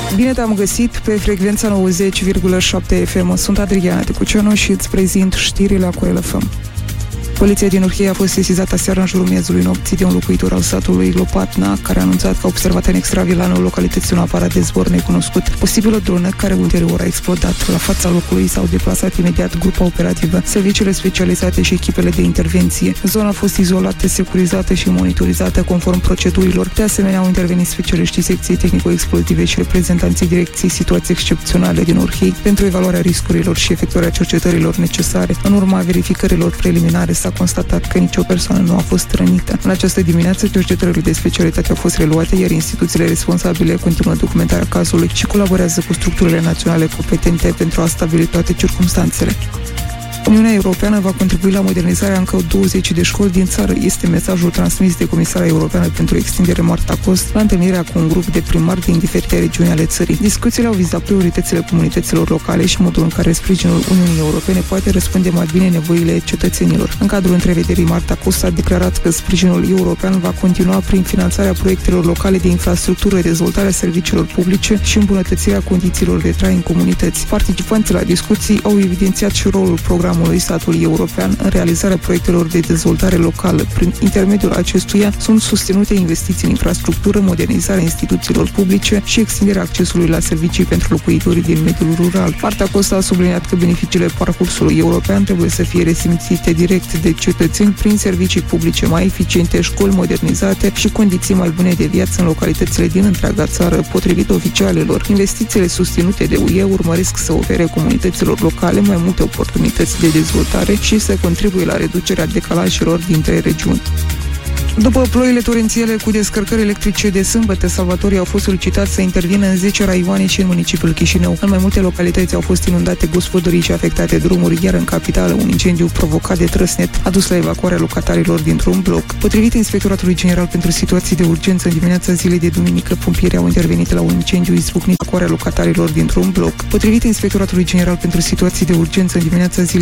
Bine te-am găsit pe frecvența 90,7 FM. Sunt Adriana Tecuceanu și îți prezint știrile Acuarel FM. Poliția din Urhei a fost sesizată aseară în jurul miezului nopții de un locuitor al satului Lopatna, care a anunțat că a observat în extravilanul localității un aparat de zbor necunoscut, posibil o dronă care ulterior a explodat. La fața locului s-au deplasat imediat grupa operativă, serviciile specializate și echipele de intervenție. Zona a fost izolată, securizată și monitorizată conform procedurilor. De asemenea, au intervenit specialiștii secției tehnico-explozive și reprezentanții direcției situații excepționale din Urhei pentru evaluarea riscurilor și efectuarea cercetărilor necesare. În urma verificărilor preliminare s-a constatat că nicio persoană nu a fost rănită. În această dimineață, cercetările de specialitate au fost reluate, iar instituțiile responsabile continuă documentarea cazului și colaborează cu structurile naționale competente pentru a stabili toate circumstanțele. Uniunea Europeană va contribui la modernizarea încă 20 de școli din țară. Este mesajul transmis de Comisara Europeană pentru Extindere Marta Kos la întâlnirea cu un grup de primari din diferite regiuni ale țării. Discuțiile au vizat prioritățile comunităților locale și modul în care sprijinul Uniunii Europene poate răspunde mai bine nevoile cetățenilor. În cadrul întrevederii, Marta Kos a declarat că sprijinul european va continua prin finanțarea proiectelor locale de infrastructură, dezvoltarea serviciilor publice și îmbunătățirea condițiilor de trai în comunități. Participanții la discuții au evidențiat și rolul programului statului european în realizarea proiectelor de dezvoltare locală. Prin intermediul acestuia sunt susținute investiții în infrastructură, modernizarea instituțiilor publice și extinderea accesului la servicii pentru locuitorii din mediul rural. Marta Costa a subliniat că beneficiile parcursului european trebuie să fie resimțite direct de cetățeni prin servicii publice mai eficiente, școli modernizate și condiții mai bune de viață în localitățile din întreaga țară. Potrivit oficialelor, investițiile susținute de UE urmăresc să ofere comunităților locale mai multe oportunități de dezvoltare și să contribuie la reducerea decalajelor dintre regiuni. După ploile torențiale cu descărcări electrice de sâmbătă, salvatorii au fost solicitați să intervină în 10 raioane și în municipiul Chișinău. În mai multe localități au fost inundate gospodării și afectate drumuri, iar în capitală un incendiu provocat de trăsnet a dus la evacuarea locatarilor dintr-un bloc. Potrivit Inspectoratului General pentru Situații de Urgență, în dimineața zilei de duminică, pompierii au intervenit la un incendiu izbucnit, evacuarea locatarilor dintr-un bloc. Potrivit Inspectoratului General pentru Situații de Urgență, în dimineața zilei